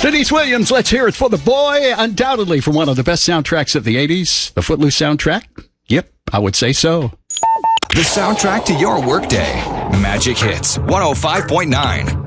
Denise Williams, let's hear it for the boy. Undoubtedly from one of the best soundtracks of the 80s, the Footloose soundtrack. Yep, I would say so. The soundtrack to your workday. Magic Hits 105.9.